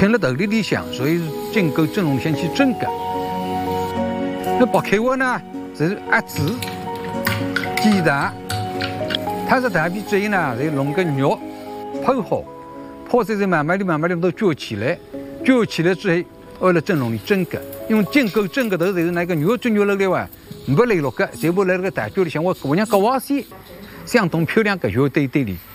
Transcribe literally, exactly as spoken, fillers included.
请了头里里向，所以进购蒸笼先去蒸个。那白开锅呢是鸭子、鸡蛋，它是蛋皮之后呢，再弄个肉泡好，泡在这慢慢的、慢慢的都卷起来，卷起来之后，放在蒸笼里蒸个。因为进购蒸个头就是那个肉蒸肉了的话，不来落个，全部来那个蛋卷里向，我姑娘搞哇塞，相当漂亮个肉堆堆里。